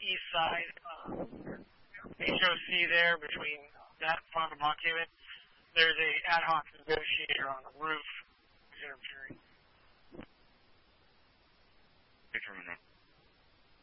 east side, HOC there between that farm and Montclair. There's a ad hoc negotiator on the roof. Thanks for a minute.